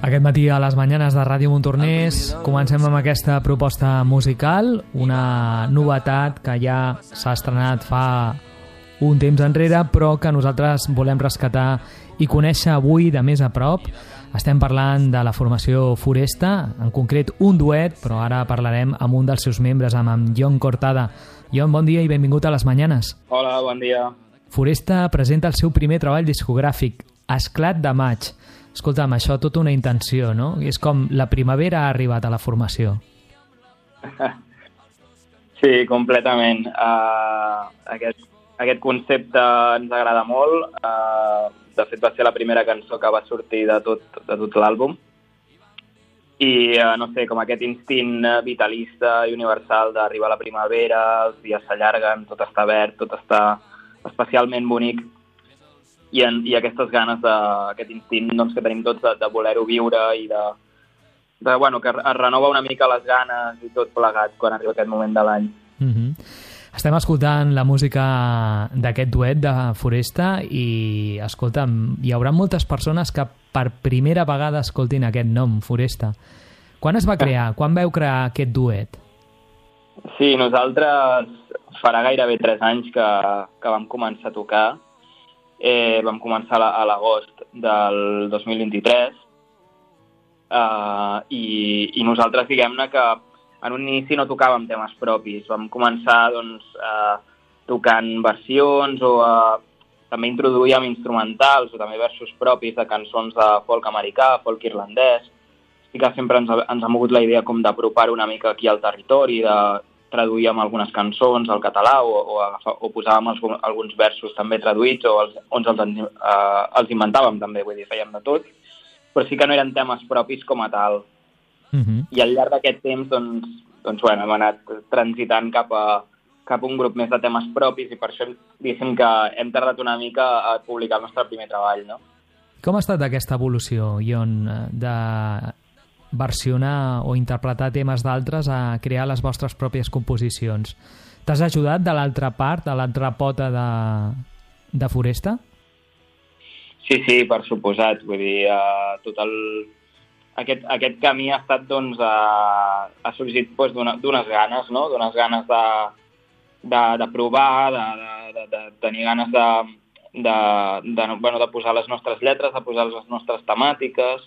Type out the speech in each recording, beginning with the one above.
Aquest matí a les Mañanes de Ràdio Montornès comencem amb aquesta proposta musical, una novetat que ja s'ha estrenat fa un temps enrere, però que nosaltres volem rescatar i conèixer avui de més a prop. Estem parlant de la formació Foresta, en concret un duet, però ara parlarem amb un dels seus membres, amb en Jon Cortada. Jon, bon dia i benvingut a les Mañanes. Hola, bon dia. Foresta presenta el seu primer treball discogràfic, Esclat de maig. Escolta'm, això tota una intenció, no? És com la primavera ha arribat a la formació. Sí, completament. Aquest concepte ens agrada molt. De fet, va ser la primera cançó que va sortir de tot l'àlbum. I, no sé, com aquest instint vitalista i universal d'arribar a la primavera, els dies s'allarguen, tot està verd, tot està especialment bonic. I aquestes ganes, aquest instint doncs, que tenim tots de voler-ho viure i bueno, que es renova una mica les ganes i tot plegat quan arriba aquest moment de l'any. Estem escoltant la música d'aquest duet de Foresta i, escolta'm, hi haurà moltes persones que per primera vegada escoltin aquest nom, Foresta. Quan es va crear? Quan vau crear aquest duet? Sí, nosaltres farà gairebé 3 anys que vam començar a tocar. Vam començar a l'agost del 2023 i nosaltres diguem-ne que en un inici no tocàvem temes propis, vam començar tocant versions o també introduïm instrumentals o també versos propis de cançons de folk americà, folk irlandès, i que sempre ens ha mogut la idea com d'apropar una mica aquí al territori, de traduïem algunes cançons al català o posàvem alguns versos també traduïts o els inventàvem també, vull dir, fèiem de tot, però sí que no eren temes propis com a tal. I al llarg d'aquest temps doncs bueno, hem anat transitant cap a un grup més de temes propis i per això diguéssim que hem tardat una mica a publicar el nostre primer treball, no? Com ha estat aquesta evolució, Jon, de versionar o interpretar temes d'altres a crear les vostres pròpies composicions? T'has ajudat de l'altra part, de l'altra pota de Foresta? Sí, per suposat. Vull dir, aquest camí ha estat, doncs, ha sorgit d'unes ganes, no? D'unes ganes de provar, de tenir ganes de posar les nostres lletres, de posar les nostres temàtiques,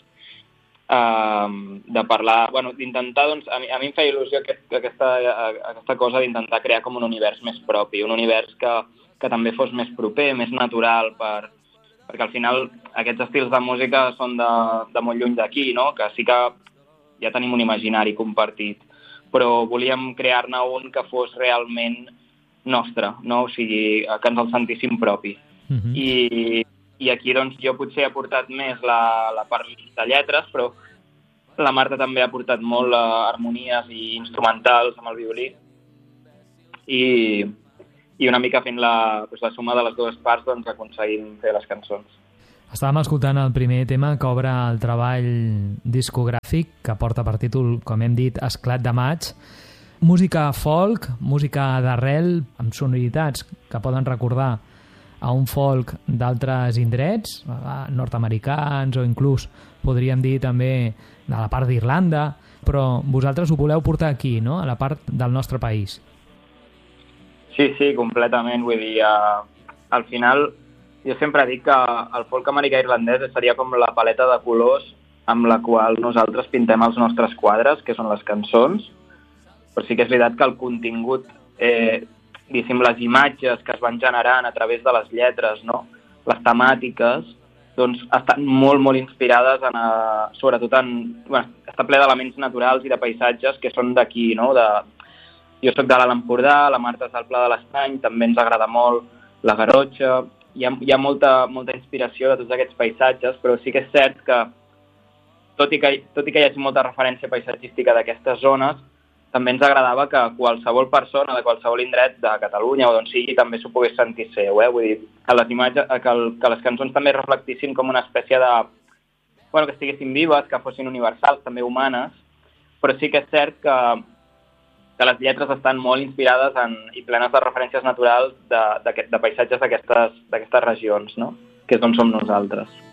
de parlar, bueno, d'intentar, doncs, a mi em feia il·lusió aquesta cosa d'intentar crear com un univers més propi, un univers que també fos més proper, més natural, perquè al final aquests estils de música són de molt lluny d'aquí, no? Que sí que ja tenim un imaginari compartit, però volíem crear-ne un que fos realment nostre, no? O sigui, que ens el sentíssim propi. I aquí doncs, jo potser he portat més la part de lletres, però la Marta també ha portat molt harmonies i instrumentals amb el violí. I una mica fent la suma de les dues parts doncs, aconseguim fer les cançons. Estàvem escoltant el primer tema que obre el treball discogràfic, que porta per títol, com hem dit, Esclat de maig. Música folk, música d'arrel, amb sonoritats que poden recordar a un folk d'altres indrets, nord-americans o inclús podríem dir també de la part d'Irlanda, però vosaltres ho voleu portar aquí, no?, a la part del nostre país. Sí, completament. Vull dir, al final jo sempre dic que el folk americà irlandès seria com la paleta de colors amb la qual nosaltres pintem els nostres quadres, que són les cançons, però sí que és veritat que el contingut, diguéssim, les imatges que es van generant a través de les lletres, no? Les temàtiques, doncs estan molt, molt inspirades sobretot està ple d'elements naturals i de paisatges que són d'aquí, no? Jo soc de l'Alt Empordà, la Marta és del Pla de l'Estany, també ens agrada molt la Garrotxa, hi ha molta inspiració de tots aquests paisatges, però sí que és cert que, tot i que hi hagi molta referència paisatgística d'aquestes zones, també ens agradava que qualsevol persona de qualsevol indret de Catalunya o d'on sigui també s'ho pogués sentir seu, Vull dir, que les imatges, que les cançons també reflectissin com una espècie de... Bueno, que estiguessin vives, que fossin universals, també humanes, però sí que és cert que les lletres estan molt inspirades i plenes de referències naturals de paisatges d'aquestes regions, no? Que és d'on som nosaltres.